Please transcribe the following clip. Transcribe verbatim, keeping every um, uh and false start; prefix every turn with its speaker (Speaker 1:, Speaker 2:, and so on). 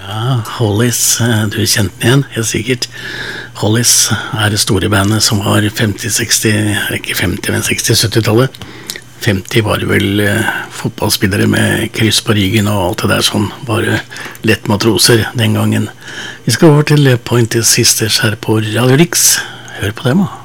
Speaker 1: Ja, Hollies, du kjente den igjen, helt sikkert. Hollies er det store bandet som var femti seksti, ikke femti, men seksti-sytti-tallet. femti var det vel eh, fotballspillere med kryss på ryggen og alt det der sånn, bare lett matroser den gangen. Vi skal over til Pointer Sisters her på Radio Rix. Hør på dem, da.